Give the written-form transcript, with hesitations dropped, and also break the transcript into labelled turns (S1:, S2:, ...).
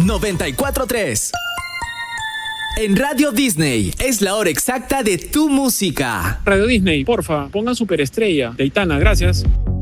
S1: 94.3. En Radio Disney es la hora exacta de tu música.
S2: Radio Disney, porfa, pongan Superestrella de Aitana, gracias.